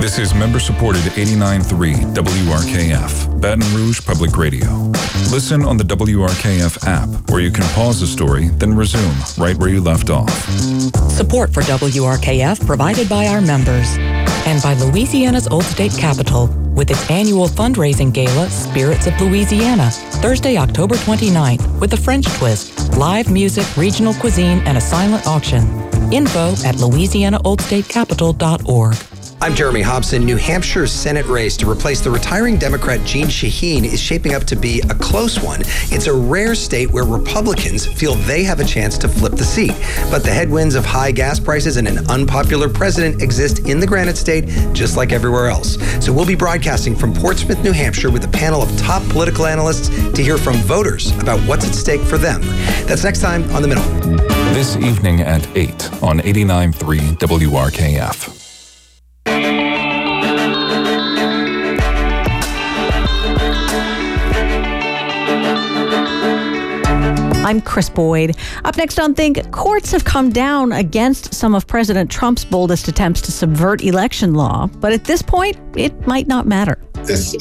This is member-supported 89.3 WRKF, Baton Rouge Public Radio. Listen on the WRKF app, where you can pause the story, then resume right where you left off. Support for WRKF provided by our members and by Louisiana's Old State Capitol with its annual fundraising gala, Spirits of Louisiana, Thursday, October 29th, with a French twist, live music, regional cuisine, and a silent auction. Info at louisianaoldstatecapitol.org. I'm Jeremy Hobson. New Hampshire's Senate race to replace the retiring Democrat Jeanne Shaheen is shaping up to be a close one. It's a rare state where Republicans feel they have a chance to flip the seat. But the headwinds of high gas prices and an unpopular president exist in the Granite State just like everywhere else. So we'll be broadcasting from Portsmouth, New Hampshire with a panel of top political analysts to hear from voters about what's at stake for them. That's next time on The Middle. This evening at 8 on 89.3 WRKF. I'm Chris Boyd. Up next on Think, courts have come down against some of President Trump's boldest attempts to subvert election law, but at this point, it might not matter. This